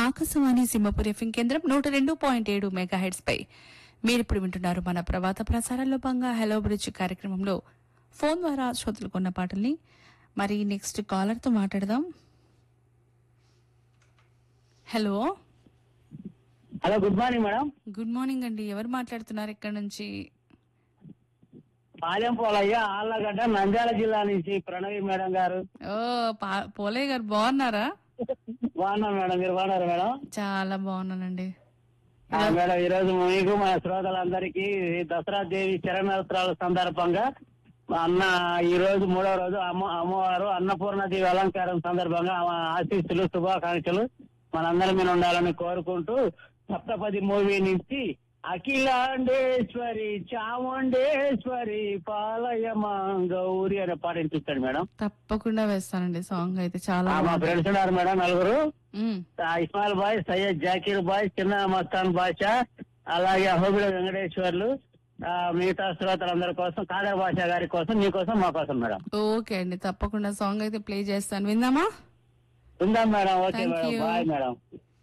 Akashvani Simhapuri FM కేంద్రం 102.7 megahertz పై మీరిప్పుడు వింటున్నారు మన ప్రవాత ప్రసారాల్లో భాగంగా హలో బ్రిడ్జ్ కార్యక్రమంలో ఫోన్ ద్వారా శ్రోతలు కొన్న పాటల్ని. మరి నెక్స్ట్ కాలర్ తో మాట్లాడదాం. Hello hello, good morning madam. Good morning అండి. ఎవరు మాట్లాడుతున్నారు ఇక్కడ నుంచి? పాలెం పోలయ్య, ఆళ్లగడ్డ, నంద్యాల జిల్లా నుంచి ప్రణవి మేడం గారు. ఓ పోలయ్య గారు బాగున్నారా? బాగున్నాను మేడం, మీరు బాగున్నారు మేడం? చాలా బాగున్నానండి. మేడం, ఈ రోజు మీకు మన శ్రోతలందరికీ దసరా దేవి శరణోత్సవాల సందర్భంగా అన్న ఈ రోజు 3వ రోజు అమ్మవారు అన్నపూర్ణ దేవి అలంకారం సందర్భంగా ఆశీస్సులు శుభాకాంక్షలు మనందరి మీద ఉండాలని కోరుకుంటూ సప్తపది మూవీ నుంచి అఖిలాండేశ్వరి చాముండేశ్వరి పాలయమా గౌరి అనే పాట వినిపిస్తాడు మేడం. తప్పకుండా వేస్తానండి. సాంగ్ అయితే చాలా మా ఫ్రెండ్స్ ఉన్నారు మేడం, నలుగురు. మ్, ఇస్మాయిల్ బాయ్, సయ్యద్ జాకీర్ బాయ్, చిన్న మస్తాన్ బాషా, అలాగే అహోబిడ వెంకటేశ్వర్లు, మిగతా శ్రోతలందరి కోసం, కాదా బాషా గారి కోసం, మీకోసం, మా కోసం మేడం. ఓకే అండి, తప్పకుండా సాంగ్ అయితే ప్లే చేస్తాను. విందామా? ఉందాం madam. Okay Thank madam, you. Bye madam.